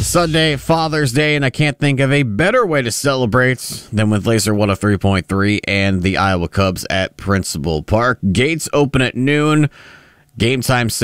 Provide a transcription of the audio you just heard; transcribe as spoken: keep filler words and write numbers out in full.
Sunday, Father's Day, and I can't think of a better way to celebrate than with Laser one oh three point three and the Iowa Cubs at Principal Park. Gates open at noon. Game time